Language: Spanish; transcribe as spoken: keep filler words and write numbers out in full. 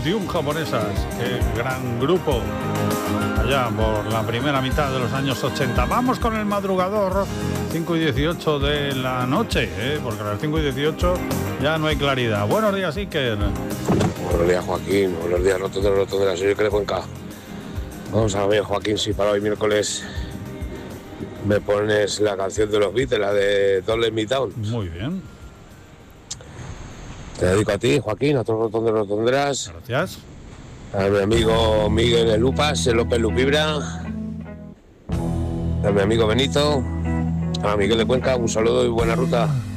veintiuna japonesas. Qué gran grupo. Allá por la primera mitad de los años ochenta. Vamos con el madrugador, cinco y dieciocho de la noche, ¿eh? Porque a las cinco y dieciocho ya no hay claridad. Buenos días, Iker. Buenos días, Joaquín. Buenos días, rotonderos, rotonderas. Soy Iker de Cuenca. Vamos a ver, Joaquín, si para hoy miércoles me pones la canción de los Beatles, la de Don't Let Me Down. Muy bien. Te dedico a ti, Joaquín, a todos los rotonderos, rotonderas. Gracias. A mi amigo Miguel de Lupas, el López Lupibra. A mi amigo Benito. A Miguel de Cuenca, un saludo y buena ruta.